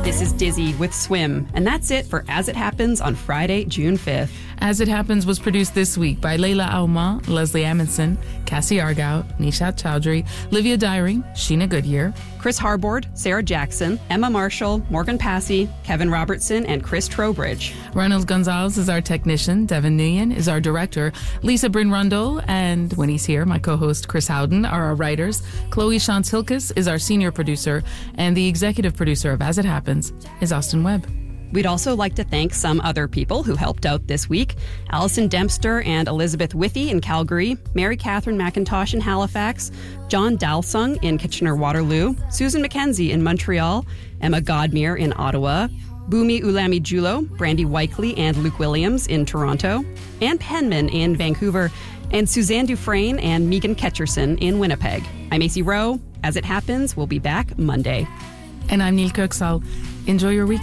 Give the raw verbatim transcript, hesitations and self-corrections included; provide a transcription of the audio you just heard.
This is Dizzy with Swim, and that's it for As It Happens on Friday, June fifth. As It Happens was produced this week by Layla Auma, Leslie Amundsen, Cassie Argao, Nishat Chowdhury, Livia Dyring, Sheena Goodyear, Chris Harbord, Sarah Jackson, Emma Marshall, Morgan Passy, Kevin Robertson, and Chris Trowbridge. Reynolds Gonzalez is our technician, Devin Nguyen is our director, Lisa Bryn Rundle and when he's here, my co-host Chris Howden are our writers, Chloe Shantz Hilkes is our senior producer, and the executive producer of As It Happens is Austin Webb. We'd also like to thank some other people who helped out this week. Allison Dempster and Elizabeth Withy in Calgary, Mary Catherine McIntosh in Halifax, John Dalsung in Kitchener-Waterloo, Susan McKenzie in Montreal, Emma Godmere in Ottawa, Bumi Ulami Julo, Brandy Weikley and Luke Williams in Toronto, Ann Penman in Vancouver, and Suzanne Dufresne and Megan Ketcherson in Winnipeg. I'm Macy Rowe. As It Happens, we'll be back Monday. And I'm Neil Kirksall. Enjoy your week.